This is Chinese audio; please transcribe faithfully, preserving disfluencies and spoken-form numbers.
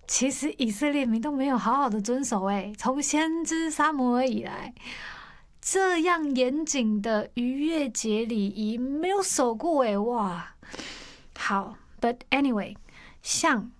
其实以色列民都没有好好的遵守诶，从先知撒母耳以来，这样严谨的逾越节礼仪没有守过诶，哇！好 ，But anyway，像